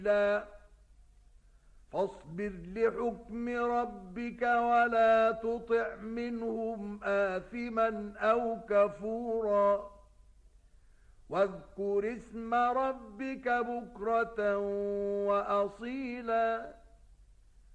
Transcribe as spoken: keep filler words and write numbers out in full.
لا فاصبر لحكم ربك ولا تطع منهم آثما أو كفورا واذكر اسم ربك بكرة وأصيلا